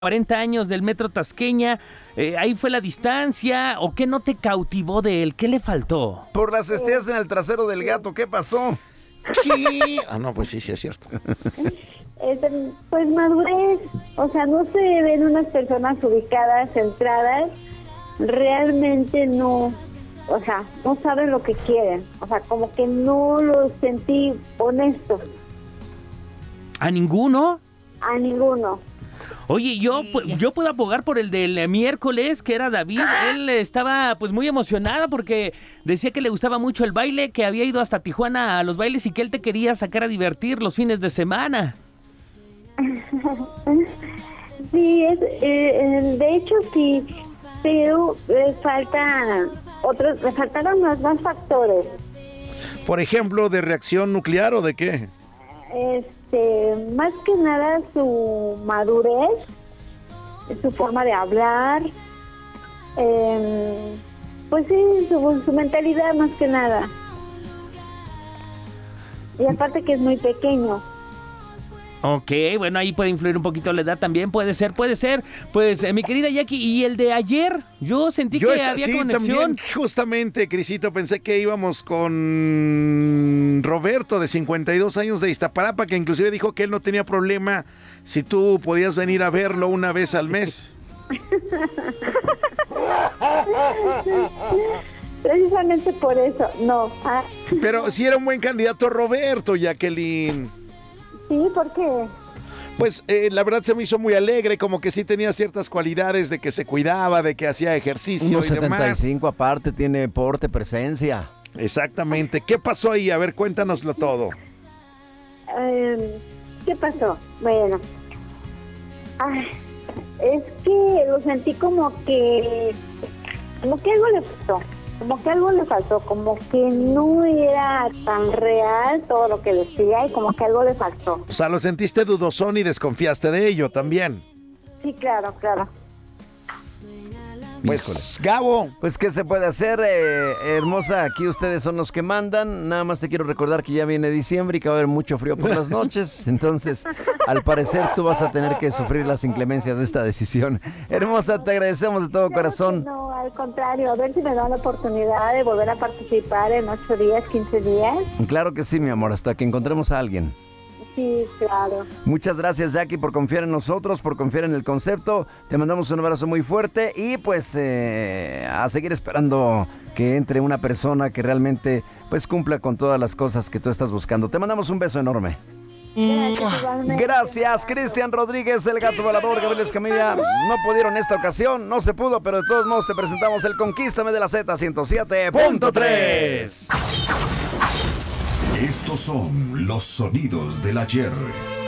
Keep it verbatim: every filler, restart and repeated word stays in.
cuarenta años del Metro Tasqueña, eh, ahí fue la distancia, ¿o qué no te cautivó de él? ¿Qué le faltó? Por las estrías en el trasero del gato, ¿qué pasó? ¿Qué? Ah, no, pues sí, sí es cierto. Este, pues madurez, o sea, no se ven unas personas ubicadas, centradas, realmente no, o sea, no saben lo que quieren, o sea, como que no los sentí honestos. ¿A ninguno? A ninguno. Oye, yo, yo puedo abogar por el del miércoles, que era David. Él estaba pues muy emocionado porque decía que le gustaba mucho el baile, que había ido hasta Tijuana a los bailes y que él te quería sacar a divertir los fines de semana. Sí, es, eh, de hecho sí, pero le falta otros, le faltaron más, más factores. Por ejemplo, ¿de reacción nuclear o de qué? Este, más que nada su madurez, su forma de hablar, eh, pues sí, su, su mentalidad más que nada. Y aparte que es muy pequeño. Ok, bueno, ahí puede influir un poquito la edad también, puede ser, puede ser. Pues, eh, mi querida Jackie, ¿y el de ayer? Yo sentí Yo que esta, había sí, conexión. También, justamente, Crisito, pensé que íbamos con Roberto, de cincuenta y dos años, de Iztapalapa, que inclusive dijo que él no tenía problema si tú podías venir a verlo una vez al mes. Precisamente por eso, no. Ah. Pero sí era un buen candidato Roberto, Jacqueline. Sí, ¿por qué? Pues eh, la verdad se me hizo muy alegre, como que sí tenía ciertas cualidades de que se cuidaba, de que hacía ejercicio uno y demás. setenta y cinco aparte, tiene porte, presencia. Exactamente. ¿Qué pasó ahí? A ver, cuéntanoslo todo. Eh, ¿Qué pasó? Bueno, ay, es que lo sentí como que, como que algo le faltó. Como que algo le faltó, como que no era tan real todo lo que decía y como que algo le faltó. O sea, lo sentiste dudosón y desconfiaste de ello también. Sí, claro, claro. Pues, Gabo. Pues, ¿qué se puede hacer, eh, hermosa? Aquí ustedes son los que mandan. Nada más te quiero recordar que ya viene diciembre y que va a haber mucho frío por las noches. Entonces, al parecer, tú vas a tener que sufrir las inclemencias de esta decisión. Hermosa, te agradecemos de todo Claro corazón. No, al contrario, a ver si me dan la oportunidad de volver a participar en ocho días, quince días. Claro que sí, mi amor, hasta que encontremos a alguien. Sí, claro. Muchas gracias, Jackie, por confiar en nosotros, por confiar en el concepto. Te mandamos un abrazo muy fuerte y pues eh, a seguir esperando que entre una persona que realmente pues cumpla con todas las cosas que tú estás buscando. Te mandamos un beso enorme. Gracias, Gracias, Cristian Rodríguez, el gato volador, Gabriel Escamilla. No pudieron esta ocasión, no se pudo, pero de todos modos te presentamos el Conquístame de la Z ciento siete punto tres. Estos son los sonidos del ayer.